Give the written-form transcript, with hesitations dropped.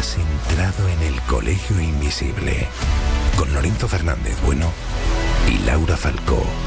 Has entrado en el Colegio Invisible con Lorenzo Fernández Bueno y Laura Falcó.